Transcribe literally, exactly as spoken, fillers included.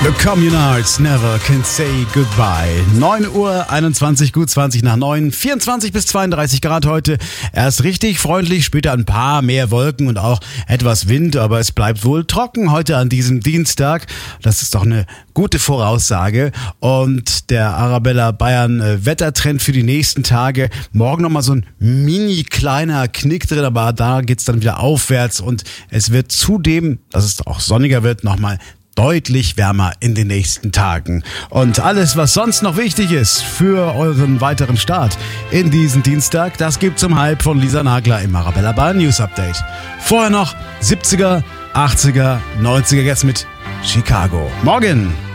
The Communards never can say goodbye. neun Uhr einundzwanzig, gut zwanzig nach neun, vierundzwanzig bis zweiunddreißig Grad heute. Erst richtig freundlich, später ein paar mehr Wolken und auch etwas Wind, aber es bleibt wohl trocken heute an diesem Dienstag. Das ist doch eine gute Voraussage. Und der Arabella Bayern äh, Wettertrend für die nächsten Tage. Morgen nochmal so ein mini kleiner Knick drin, aber da geht's dann wieder aufwärts und es wird zudem, dass es auch sonniger wird, nochmal deutlich wärmer in den nächsten Tagen. Und alles, was sonst noch wichtig ist für euren weiteren Start in diesen Dienstag, das gibt's um halb von Lisa Nagler im Arabella Bayern News Update. Vorher noch siebziger, achtziger, neunziger jetzt mit Chicago. Morgen!